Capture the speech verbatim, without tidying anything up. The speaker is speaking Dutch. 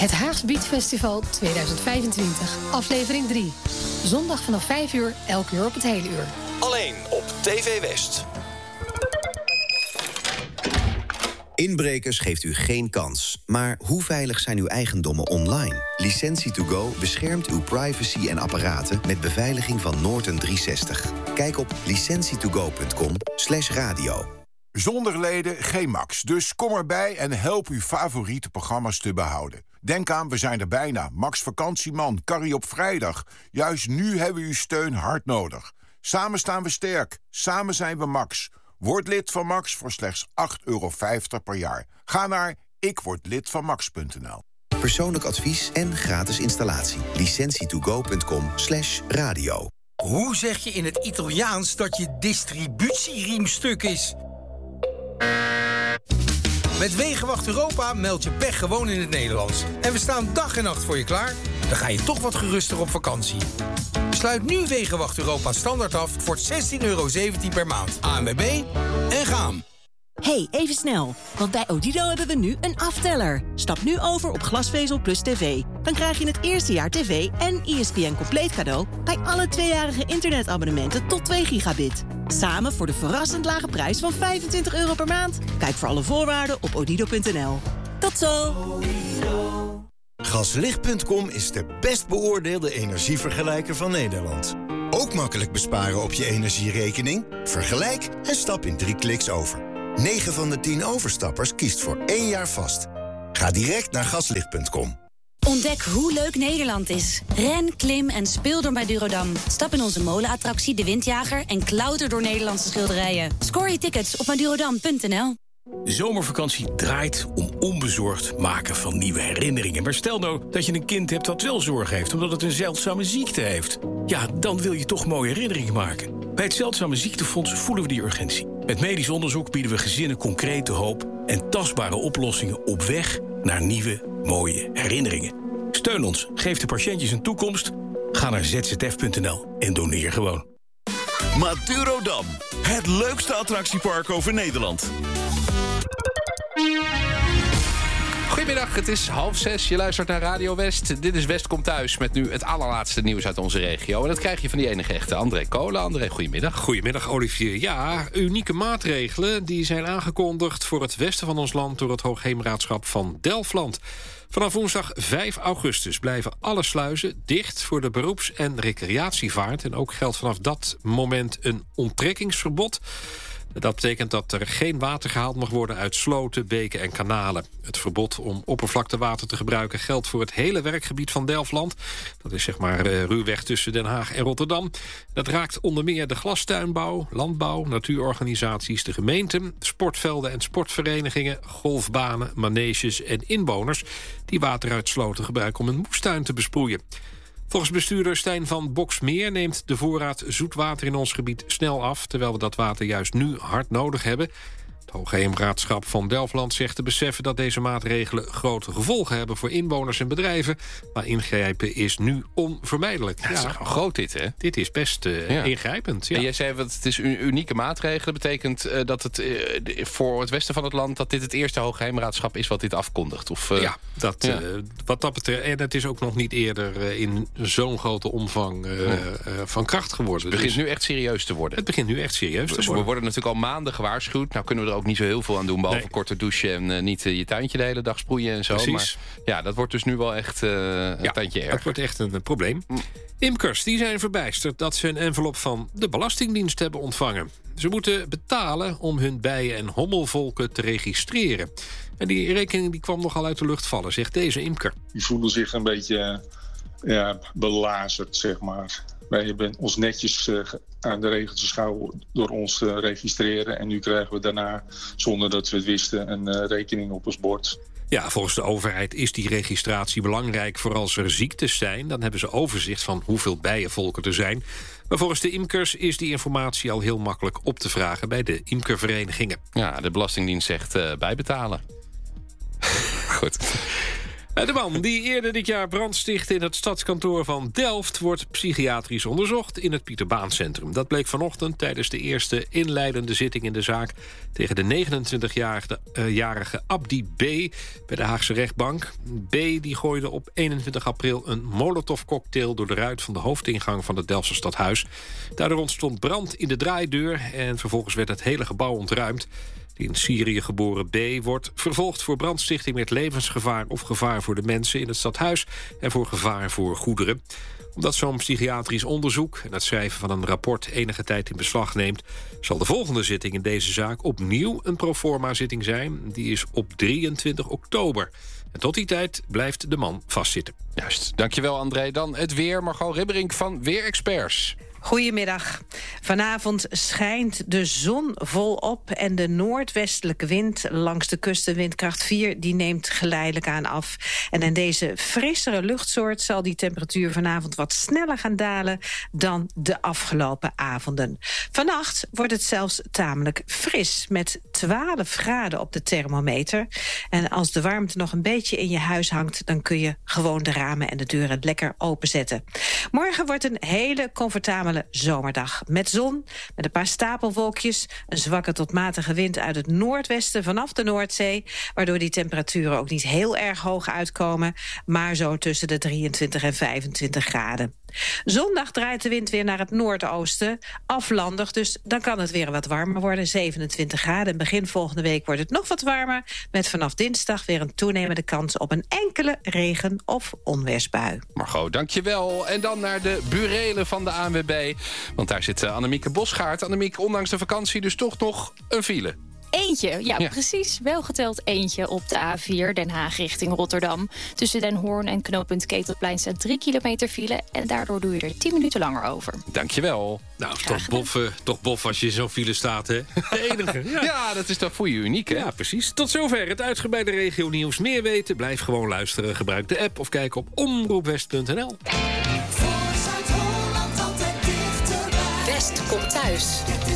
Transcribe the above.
Het Haags Beatfestival tweeduizend vijfentwintig, aflevering drie. Zondag vanaf vijf uur, elk uur op het hele uur. Alleen op T V West. Inbrekers geeft u geen kans. Maar hoe veilig zijn uw eigendommen online? Licentie to go beschermt uw privacy en apparaten met beveiliging van Norton driehonderdzestig. Kijk op licentie to go punt com slash radio. Zonder leden geen Max, dus kom erbij en help uw favoriete programma's te behouden. Denk aan, we zijn er bijna. Max Vakantieman, Carrie op vrijdag. Juist nu hebben we uw steun hard nodig. Samen staan we sterk, samen zijn we Max. Word lid van Max voor slechts acht euro vijftig per jaar. Ga naar ikwordlidvanmax punt n l. Persoonlijk advies en gratis installatie. licentie to go punt com slash radio. Hoe zeg je in het Italiaans dat je distributieriem stuk is? Met Wegenwacht Europa meld je pech gewoon in het Nederlands. En we staan dag en nacht voor je klaar. Dan ga je toch wat geruster op vakantie. Sluit nu Wegenwacht Europa standaard af voor zestien euro zeventien per maand. A N W B en gaan. Hey, even snel. Want bij Odido hebben we nu een afteller. Stap nu over op glasvezel plus tv. Dan krijg je het eerste jaar tv en E S P N compleet cadeau bij alle tweejarige internetabonnementen tot twee gigabit. Samen voor de verrassend lage prijs van vijfentwintig euro per maand. Kijk voor alle voorwaarden op odido punt n l. Tot zo! Gaslicht punt com is de best beoordeelde energievergelijker van Nederland. Ook makkelijk besparen op je energierekening? Vergelijk en stap in drie kliks over. negen van de tien overstappers kiest voor één jaar vast. Ga direct naar gaslicht punt com. Ontdek hoe leuk Nederland is. Ren, klim en speel door bij Durodam. Stap in onze molenattractie De Windjager en klauter door Nederlandse schilderijen. Scoor je tickets op madurodam punt n l. De zomervakantie draait om onbezorgd maken van nieuwe herinneringen. Maar stel nou dat je een kind hebt dat wel zorg heeft, omdat het een zeldzame ziekte heeft. Ja, dan wil je toch mooie herinneringen maken. Bij het Zeldzame Ziektefonds voelen we die urgentie. Met medisch onderzoek bieden we gezinnen concrete hoop en tastbare oplossingen op weg naar nieuwe, mooie herinneringen. Steun ons, geef de patiëntjes een toekomst. Ga naar z z f punt n l en doneer gewoon. Madurodam, het leukste attractiepark over Nederland. Goedemiddag, het is half zes. Je luistert naar Radio West. Dit is West komt thuis met nu het allerlaatste nieuws uit onze regio. En dat krijg je van die enige echte André Kolen. André, goedemiddag. Goedemiddag, Olivier. Ja, unieke maatregelen die zijn aangekondigd voor het westen van ons land door het Hoogheemraadschap van Delfland. Vanaf woensdag vijf augustus blijven alle sluizen dicht voor de beroeps- en recreatievaart. En ook geldt vanaf dat moment een onttrekkingsverbod. Dat betekent dat er geen water gehaald mag worden uit sloten, beken en kanalen. Het verbod om oppervlaktewater te gebruiken geldt voor het hele werkgebied van Delfland. Dat is zeg maar uh, ruwweg tussen Den Haag en Rotterdam. Dat raakt onder meer de glastuinbouw, landbouw, natuurorganisaties, de gemeenten, sportvelden en sportverenigingen, golfbanen, maneges en inwoners die water uit sloten gebruiken om een moestuin te besproeien. Volgens bestuurder Stijn van Boksmeer neemt de voorraad zoetwater in ons gebied snel af, terwijl we dat water juist nu hard nodig hebben. Het Hoogheemraadschap van Delfland zegt te beseffen dat deze maatregelen grote gevolgen hebben voor inwoners en bedrijven. Maar ingrijpen is nu onvermijdelijk. Ja, dat is gewoon groot dit, hè? Dit is best uh, ja. ingrijpend. Ja. En jij zei dat het is een unieke maatregelen. Betekent uh, dat het uh, voor het westen van het land dat dit het eerste Hoogheemraadschap is wat dit afkondigt? Of, uh, ja, dat, ja. Uh, wat dat betreft. En het is ook nog niet eerder uh, in zo'n grote omvang uh, ja. uh, van kracht geworden. Het begint dus nu echt serieus te worden. Het begint nu echt serieus te dus worden. We worden natuurlijk al maanden gewaarschuwd. Nou kunnen we er ook niet zo heel veel aan doen, behalve nee. korter douchen en uh, niet uh, je tuintje de hele dag sproeien en zo. Precies. Maar ja, dat wordt dus nu wel echt uh, een ja, tandje erger. Het wordt echt een, een probleem. Mm. Imkers die zijn verbijsterd dat ze een envelop van de Belastingdienst hebben ontvangen. Ze moeten betalen om hun bijen- en hommelvolken te registreren. En die rekening die kwam nogal uit de lucht vallen, zegt deze imker. Die voelen zich een beetje ja, belazerd, zeg maar. Wij hebben ons netjes uh, aan de regeltjes gehouden door ons te uh, registreren. En nu krijgen we daarna, zonder dat we het wisten, een uh, rekening op ons bord. Ja, volgens de overheid is die registratie belangrijk voor als er ziektes zijn. Dan hebben ze overzicht van hoeveel bijenvolken er zijn. Maar volgens de imkers is die informatie al heel makkelijk op te vragen bij de imkerverenigingen. Ja, de Belastingdienst zegt uh, bijbetalen. Goed. De man die eerder dit jaar brand stichtte in het stadskantoor van Delft wordt psychiatrisch onderzocht in het Pieterbaancentrum. Dat bleek vanochtend tijdens de eerste inleidende zitting in de zaak tegen de negenentwintigjarige Abdi B. bij de Haagse rechtbank. B. die gooide op eenentwintig april een molotovcocktail door de ruit van de hoofdingang van het Delftse stadhuis. Daardoor ontstond brand in de draaideur en vervolgens werd het hele gebouw ontruimd. De in Syrië geboren B. wordt vervolgd voor brandstichting met levensgevaar of gevaar voor de mensen in het stadhuis en voor gevaar voor goederen. Omdat zo'n psychiatrisch onderzoek en het schrijven van een rapport enige tijd in beslag neemt, zal de volgende zitting in deze zaak opnieuw een proforma-zitting zijn. Die is op drieëntwintig oktober. En tot die tijd blijft de man vastzitten. Juist, dankjewel André. Dan het weer, Margot Ribberink van Weerexperts. Goedemiddag. Vanavond schijnt de zon volop en de noordwestelijke wind langs de kusten, windkracht vier, die neemt geleidelijk aan af. En in deze frissere luchtsoort zal die temperatuur vanavond wat sneller gaan dalen dan de afgelopen avonden. Vannacht wordt het zelfs tamelijk fris met twaalf graden op de thermometer. En als de warmte nog een beetje in je huis hangt, dan kun je gewoon de ramen en de deuren lekker openzetten. Morgen wordt een hele comfortabele zomerdag. Met zon, met een paar stapelwolkjes, een zwakke tot matige wind uit het noordwesten vanaf de Noordzee, waardoor die temperaturen ook niet heel erg hoog uitkomen, maar zo tussen de drieëntwintig en vijfentwintig graden. Zondag draait de wind weer naar het noordoosten, aflandig, dus dan kan het weer wat warmer worden, zevenentwintig graden. En begin volgende week wordt het nog wat warmer, met vanaf dinsdag weer een toenemende kans op een enkele regen- of onweersbui. Margot, dankjewel. En dan naar de burelen van de A N W B, want daar zit Annemieke Bosgaard. Annemieke, ondanks de vakantie dus toch nog een file. Eentje, ja, Ja. precies. Wel geteld eentje op de A vier Den Haag richting Rotterdam. Tussen Den Hoorn en knooppunt Ketelplein staat drie kilometer file en daardoor doe je er tien minuten langer over. Dankjewel. Nou, toch bof, uh, toch bof als je in zo'n file staat, hè? De enige. Ja. Ja, dat is toch voor je uniek, hè? Ja, precies. Tot zover het uitgebreide regio-nieuws. Meer weten? Blijf gewoon luisteren. Gebruik de app of kijk op omroepwest punt n l. West komt thuis.